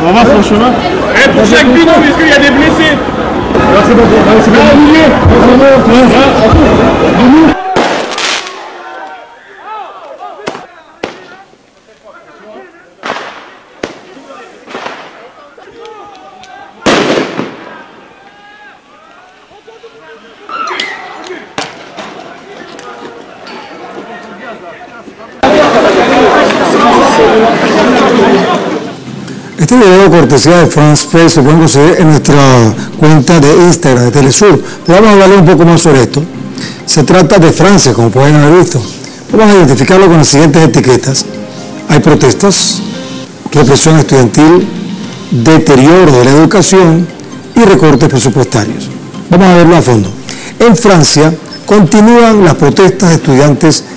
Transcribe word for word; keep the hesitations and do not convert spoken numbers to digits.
On va sur le chemin. Eh, pour chaque but, parce qu'il y a des blessés. Là, c'est bon, là, c'est bon. Là, au milieu. Este video cortesía de France Press se puede conseguir en nuestra cuenta de Instagram de Telesur. Pero vamos a hablar un poco más sobre esto. Se trata de Francia, como pueden haber visto. Vamos a identificarlo con las siguientes etiquetas. Hay protestas, represión estudiantil, deterioro de la educación y recortes presupuestarios. Vamos a verlo a fondo. En Francia continúan las protestas de estudiantes